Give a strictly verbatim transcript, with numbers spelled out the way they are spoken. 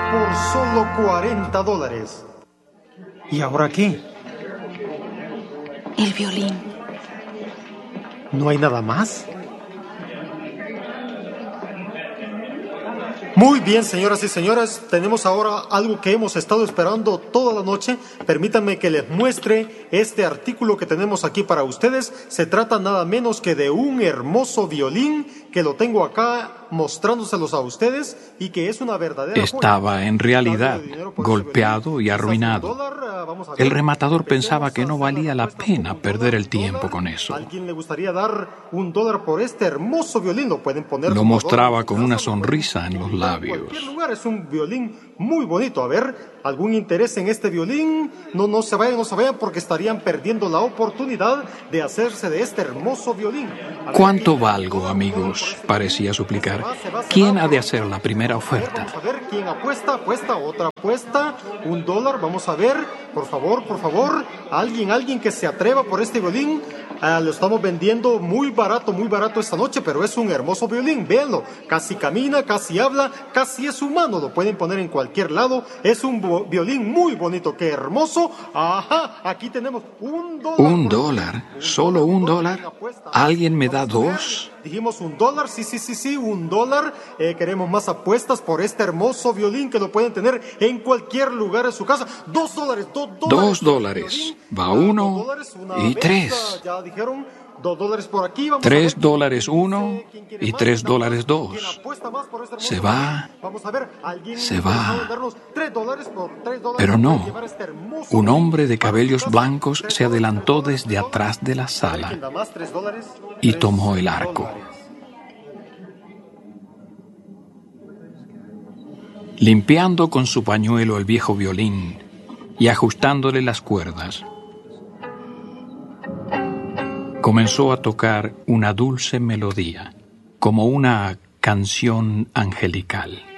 por solo cuarenta dólares. ¿Y ahora qué? El violín. ¿No hay nada más? Muy bien, señoras y señores, tenemos ahora algo que hemos estado esperando toda la noche. Permítanme que les muestre este artículo que tenemos aquí para ustedes. Se trata nada menos que de un hermoso violín que lo tengo acá mostrándoselos a ustedes y que es una verdadera Estaba joya. en realidad golpeado y arruinado. El rematador pensaba que no valía la pena perder el tiempo con eso. ¿Alguien le gustaría dar un dólar por este hermoso violín? Lo pueden poner. Lo mostraba con una sonrisa en los labios. En cualquier lugar, es un violín muy bonito. A ver, ¿algún interés en este violín? No, no se vayan, no se vayan, porque estarían perdiendo la oportunidad de hacerse de este hermoso violín. ¿Cuánto valgo, amigos? Parecía suplicar. ¿Quién ha de hacer la primera oferta? Vamos a ver quién apuesta, apuesta, otra apuesta, un dólar, vamos a ver, por favor, por favor, alguien, alguien que se atreva por este violín. Ah, lo estamos vendiendo muy barato, muy barato esta noche, pero es un hermoso violín, véanlo, casi camina, casi habla, casi es humano, lo pueden poner en cualquier lado, es un violín muy bonito, qué hermoso. Ajá, aquí tenemos un dólar. ¿Un dólar? ¿Solo un dólar? ¿Alguien me da dos? Dijimos un dólar, sí, sí, sí, sí, un dólar. Eh, queremos más apuestas por este hermoso violín que lo pueden tener en cualquier lugar de su casa. Dos dólares, dos dólares. Dos dólares. Va uno y tres. Ya dijeron, dos dólares por aquí. Vamos tres a ver. dólares uno y tres dólares dos. Se va, Vamos a ver, ¿alguien se va. darnos tres dólares por tres dólares Pero para no. llevar este hermoso Un hombre de violín para cabellos su casa? blancos Tres se dólares, adelantó tres desde dólares, atrás de la ¿Alguien sala da más? ¿Tres dólares? y Tres tomó el arco. dólares. Limpiando con su pañuelo el viejo violín y ajustándole las cuerdas, comenzó a tocar una dulce melodía, como una canción angelical.